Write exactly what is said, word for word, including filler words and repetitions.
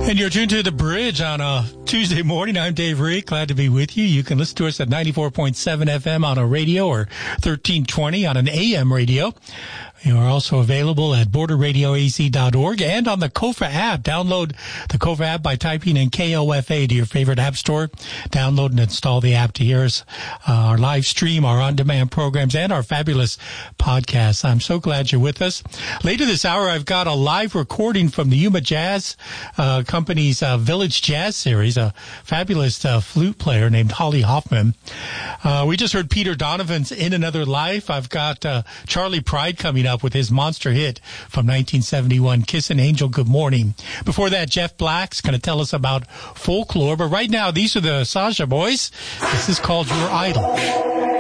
And you're tuned to The Bridge on a Tuesday morning. I'm Dave Reed. Glad to be with you. You can listen to us at ninety-four point seven F M on a radio or thirteen twenty on an A M radio. You are also available at border radio a z dot org and on the K O F A app. Download the K O F A app by typing in K O F A to your favorite app store. Download and install the app to hear us, uh, our live stream, our on-demand programs, and our fabulous podcasts. I'm so glad you're with us. Later this hour, I've got a live recording from the Yuma Jazz uh, Company's uh, Village Jazz Series, a fabulous uh, flute player named Holly Hoffman. Uh, we just heard Peter Donovan's In Another Life. I've got uh, Charlie Pride coming up with his monster hit from nineteen seventy-one, Kiss an Angel Good Morning. Before that, Jeff Black's going to tell us about folklore. But right now, these are the Sasha Boys. This is called Your Idol.